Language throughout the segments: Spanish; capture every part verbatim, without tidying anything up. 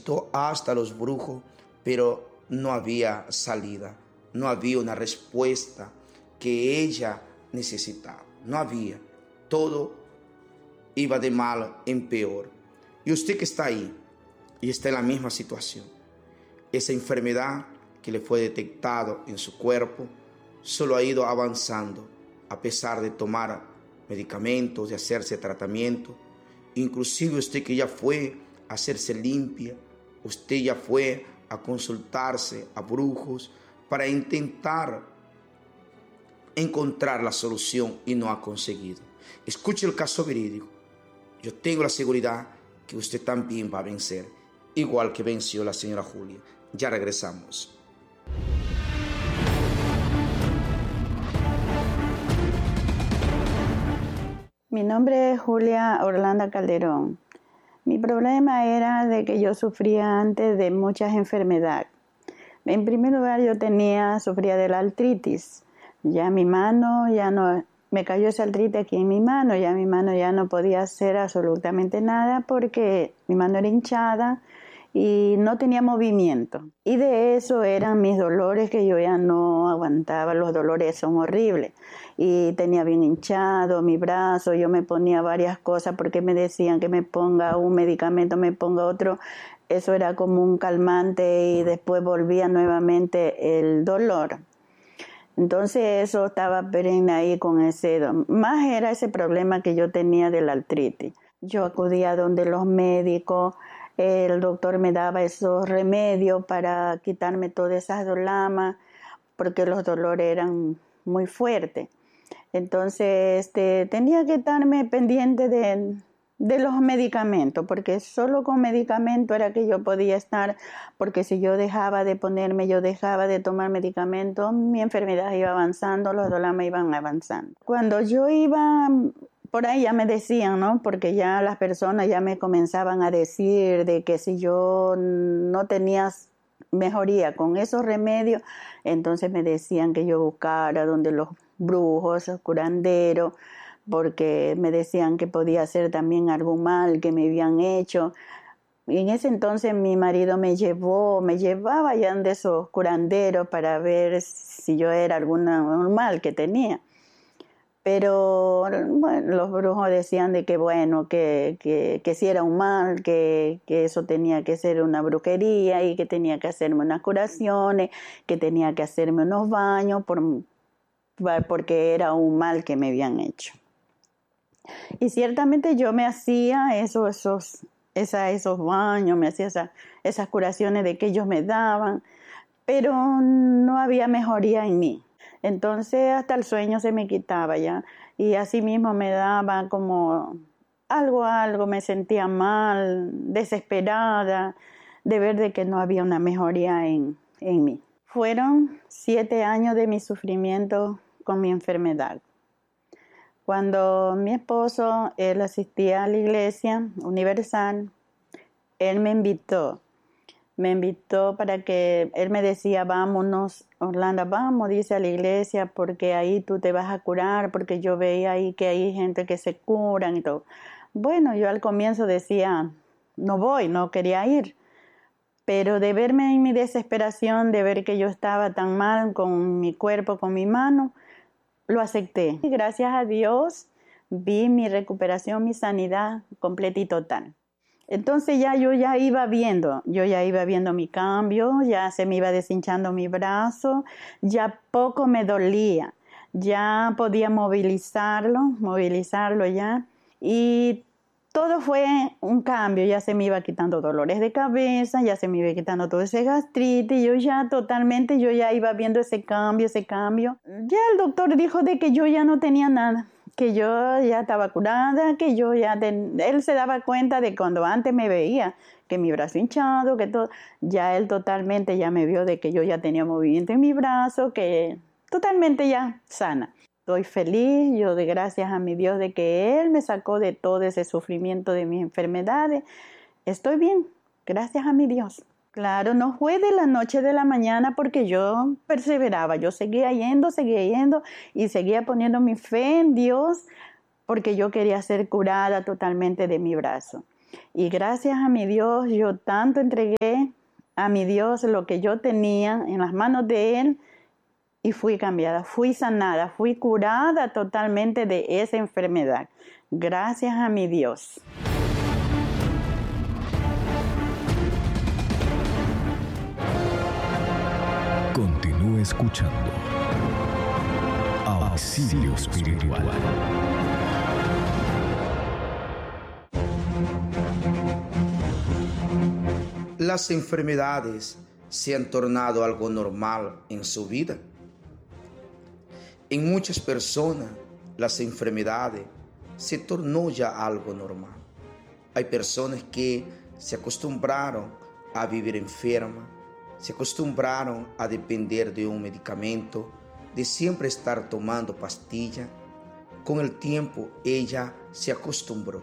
visitó hasta los brujos, pero no había salida, no había una respuesta que ella necesitaba, no había, todo iba de mal en peor. Y usted que está ahí y está en la misma situación, esa enfermedad que le fue detectado en su cuerpo solo ha ido avanzando a pesar de tomar medicamentos, de hacerse tratamiento. Inclusive usted que ya fue a hacerse limpia, usted ya fue a consultarse a brujos para intentar encontrar la solución y no ha conseguido. Escuche el caso verídico. Yo tengo la seguridad que usted también va a vencer, igual que venció la señora Julia. Ya regresamos. Mi nombre es Julia Orlando Calderón. Mi problema era de que yo sufría antes de muchas enfermedades. En primer lugar, yo tenía, sufría de la artritis. Ya mi mano, ya no, me cayó esa artritis aquí en mi mano, ya mi mano ya no podía hacer absolutamente nada porque mi mano era hinchada y no tenía movimiento. Y de eso eran mis dolores que yo ya no aguantaba, los dolores son horribles. Y tenía bien hinchado mi brazo, yo me ponía varias cosas porque me decían que me ponga un medicamento, me ponga otro. Eso era como un calmante y después volvía nuevamente el dolor. Entonces eso estaba perenne ahí con ese, más era ese problema que yo tenía de la artritis. Yo acudía donde los médicos, el doctor me daba esos remedios para quitarme todas esas dolamas porque los dolores eran muy fuertes. Entonces este, tenía que estarme pendiente de, de los medicamentos, porque solo con medicamento era que yo podía estar, porque si yo dejaba de ponerme, yo dejaba de tomar medicamentos, mi enfermedad iba avanzando, los dolores iban avanzando. Cuando yo iba, por ahí ya me decían, ¿no? Porque ya las personas ya me comenzaban a decir de que si yo no tenía mejoría con esos remedios, entonces me decían que yo buscara donde los brujos, curanderos, porque me decían que podía ser también algún mal que me habían hecho. Y en ese entonces mi marido me llevó, me llevaba ya de esos curanderos para ver si yo era algún mal que tenía. Pero bueno, los brujos decían de que bueno, que, que, que si era un mal, que, que eso tenía que ser una brujería y que tenía que hacerme unas curaciones, que tenía que hacerme unos baños por, porque era un mal que me habían hecho. Y ciertamente yo me hacía eso, esos, esa, esos baños, me hacía esa, esas curaciones de que ellos me daban, pero no había mejoría en mí. Entonces hasta el sueño se me quitaba ya, y así mismo me daba como algo, algo, me sentía mal, desesperada, de ver de que no había una mejoría en, en mí. Fueron siete años de mi sufrimiento con mi enfermedad. Cuando mi esposo, él asistía a la iglesia universal, él me invitó. Me invitó para que, él me decía, vámonos, Orlando, vamos, dice, a la iglesia, porque ahí tú te vas a curar, porque yo veía ahí que hay gente que se curan y todo. Bueno, yo al comienzo decía, no voy, no quería ir. Pero de verme en mi desesperación, de ver que yo estaba tan mal con mi cuerpo, con mi mano, lo acepté. Y gracias a Dios vi mi recuperación, mi sanidad completa y total. Entonces ya yo ya iba viendo, yo ya iba viendo mi cambio, ya se me iba deshinchando mi brazo, ya poco me dolía, ya podía movilizarlo, movilizarlo ya, y todo fue un cambio, ya se me iba quitando dolores de cabeza, ya se me iba quitando todo ese gastritis, yo ya totalmente, yo ya iba viendo ese cambio, ese cambio. Ya el doctor dijo de que yo ya no tenía nada, que yo ya estaba curada, que yo ya, ten... él se daba cuenta de cuando antes me veía, que mi brazo hinchado, que todo, ya él totalmente ya me vio de que yo ya tenía movimiento en mi brazo, que totalmente ya sana. Estoy feliz, yo de gracias a mi Dios de que Él me sacó de todo ese sufrimiento de mis enfermedades. Estoy bien, gracias a mi Dios. Claro, no fue de la noche de la mañana porque yo perseveraba, yo seguía yendo, seguía yendo y seguía poniendo mi fe en Dios porque yo quería ser curada totalmente de mi brazo. Y gracias a mi Dios, yo tanto entregué a mi Dios lo que yo tenía en las manos de Él y fui cambiada, fui sanada, fui curada totalmente de esa enfermedad. Gracias a mi Dios. Continúe escuchando Auxilio Espiritual. Las enfermedades se han tornado algo normal en su vida. En muchas personas, las enfermedades se tornó ya algo normal. Hay personas que se acostumbraron a vivir enfermas, se acostumbraron a depender de un medicamento, de siempre estar tomando pastillas. Con el tiempo, ella se acostumbró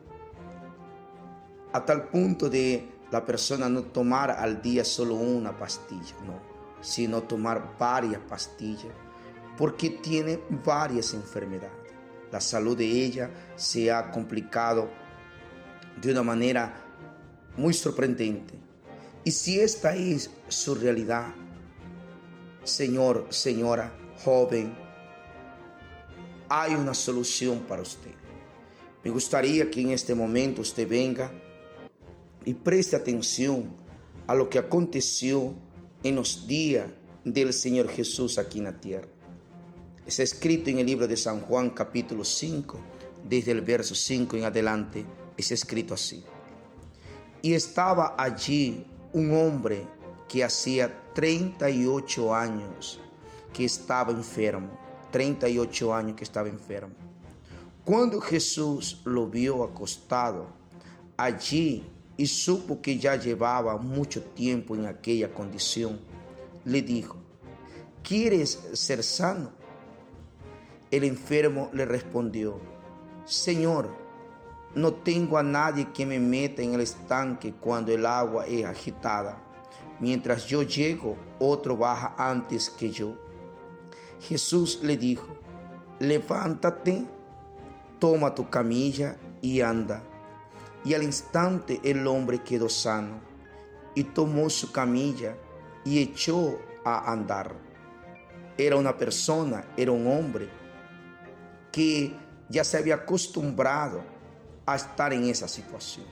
a tal punto de la persona no tomar al día solo una pastilla, no, sino tomar varias pastillas, porque tiene varias enfermedades. La salud de ella se ha complicado de una manera muy sorprendente. Y si esta es su realidad, señor, señora, joven, hay una solución para usted. Me gustaría que en este momento usted venga y preste atención a lo que aconteció en los días del Señor Jesús aquí en la tierra. Está escrito en el libro de San Juan capítulo cinco, desde el verso cinco en adelante, es escrito así. Y estaba allí un hombre que hacía treinta y ocho años que estaba enfermo, treinta y ocho años que estaba enfermo. Cuando Jesús lo vio acostado allí y supo que ya llevaba mucho tiempo en aquella condición, le dijo: ¿quieres ser sano? El enfermo le respondió: Señor, no tengo a nadie que me meta en el estanque cuando el agua es agitada. Mientras yo llego, otro baja antes que yo. Jesús le dijo: levántate, toma tu camilla y anda. Y al instante el hombre quedó sano y tomó su camilla y echó a andar. Era una persona, era un hombre que ya se había acostumbrado a estar en esa situación.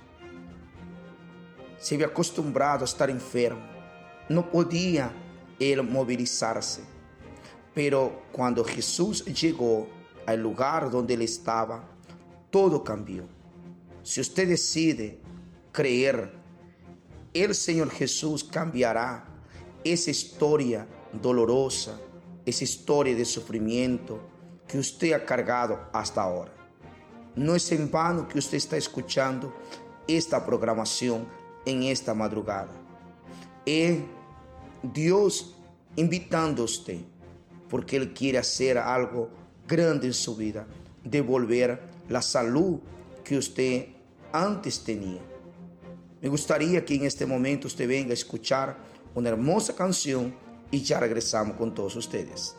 Se había acostumbrado a estar enfermo. No podía él movilizarse. Pero cuando Jesús llegó al lugar donde él estaba, todo cambió. Si usted decide creer, el Señor Jesús cambiará esa historia dolorosa, esa historia de sufrimiento que usted ha cargado hasta ahora. No es en vano que usted está escuchando esta programación en esta madrugada. Es Dios invitando a usted, porque Él quiere hacer algo grande en su vida, devolver la salud que usted antes tenía. Me gustaría que en este momento usted venga a escuchar una hermosa canción y ya regresamos con todos ustedes.